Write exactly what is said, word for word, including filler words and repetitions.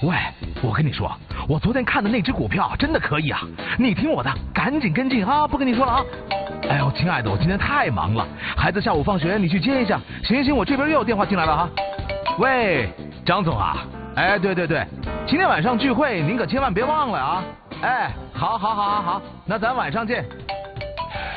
喂，我跟你说，我昨天看的那只股票真的可以啊！你听我的，赶紧跟进啊！不跟你说了啊！哎呦，亲爱的，我今天太忙了，孩子下午放学你去接一下。行行，我这边又有电话进来了哈。喂，张总啊，哎，对对对，今天晚上聚会您可千万别忘了啊！哎，好好好好好，那咱晚上见。